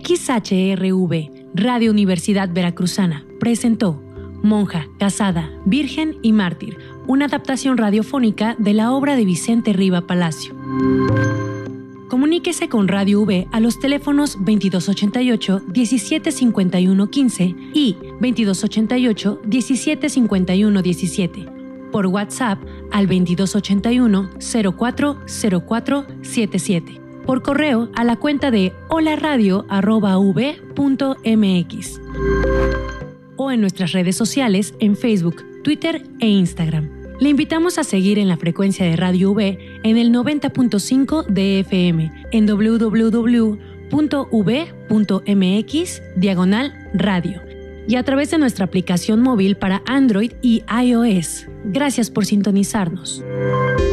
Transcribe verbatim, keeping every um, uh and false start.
X H R V, Radio Universidad Veracruzana, presentó Monja, Casada, Virgen y Mártir, una adaptación radiofónica de la obra de Vicente Riva Palacio. Comuníquese con Radio V a los teléfonos veintidós ochenta y ocho, diecisiete cincuenta y uno quince y veintidós ochenta y ocho, diecisiete cincuenta y uno diecisiete. Por WhatsApp al veintidós ochenta y uno, cero cuatro cero cuatro siete siete. Por correo a la cuenta de holaradio arroba v punto mx. O en nuestras redes sociales en Facebook, Twitter e Instagram. Le invitamos a seguir en la frecuencia de Radio V en el noventa punto cinco de F M, en doble u doble u doble u punto v punto mx diagonal radio y a través de nuestra aplicación móvil para Android y iOS. Gracias por sintonizarnos.